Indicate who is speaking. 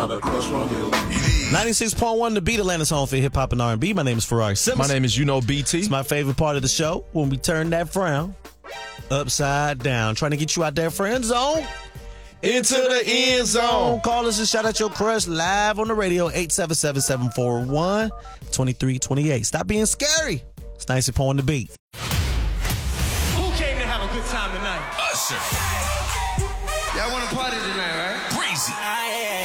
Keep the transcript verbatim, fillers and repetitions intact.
Speaker 1: ninety-six point one The Beat, Atlanta's home for hip-hop and R and B. My name is Ferrari Simmons.
Speaker 2: My name is You Know B T.
Speaker 1: It's my favorite part of the show when we turn that frown upside down. Trying to get you out there, friend zone.
Speaker 2: Into the end zone.
Speaker 1: Call us and shout out your crush live on the radio. eight seven seven, seven four one, two three two eight. Stop being scary. It's ninety-six point one The Beat.
Speaker 3: Who came to have a good time tonight?
Speaker 4: Usher.
Speaker 3: Y'all want to party tonight, right?
Speaker 4: Breezy.